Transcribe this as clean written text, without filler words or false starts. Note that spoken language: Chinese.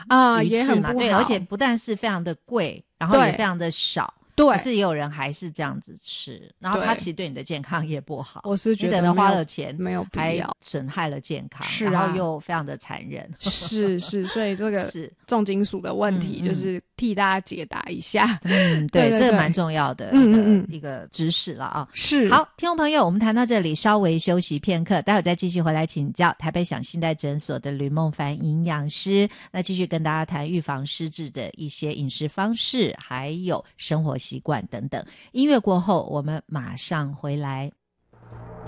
鱼翅嘛，对，而且不但是非常的贵，然后也非常的少。对，可是也有人还是这样子吃，然后它其实对你的健康也不好。我是觉得你等花了钱没有必要，还损害了健康，是然后又非常的残忍。 是，所以这个是重金属的问题，就是替大家解答一下。 对，这个蛮重要的一个知识了啊。是，好，听众朋友，我们谈到这里，稍微休息片刻，待会再继续回来请教台北享信代诊所的吕孟凡营养师，那继续跟大家谈预防失智的一些饮食方式，还有生活习惯等等。音乐过后，我们马上回来。